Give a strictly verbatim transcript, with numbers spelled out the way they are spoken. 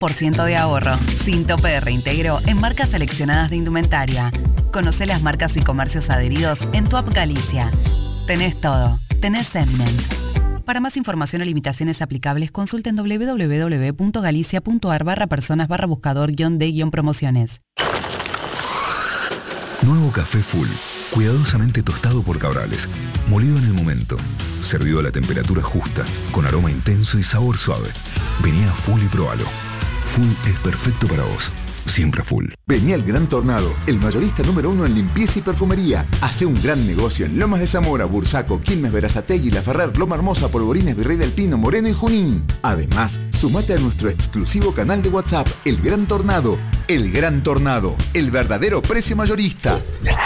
por ciento de ahorro, sin tope de reintegro en marcas seleccionadas de indumentaria. Conoce las marcas y comercios adheridos en tu app Galicia. Tenés todo. Tenés Eminent. Para más información o limitaciones aplicables, consulten doble u doble u doble u punto galicia punto a r barra personas barra buscador guión de guión promociones. Nuevo café Full, cuidadosamente tostado por Cabrales, molido en el momento, servido a la temperatura justa, con aroma intenso y sabor suave. Vení a Full y probalo. Full es perfecto para vos. Siempre Full. Vení al Gran Tornado, el mayorista número uno en limpieza y perfumería. Hace un gran negocio en Lomas de Zamora, Bursaco, Quilmes, Berazategui, La Ferrer, Loma Hermosa, Polvorines, Virrey del Pino, Moreno y Junín. Además, sumate a nuestro exclusivo canal de WhatsApp, El Gran Tornado. El Gran Tornado, el verdadero precio mayorista.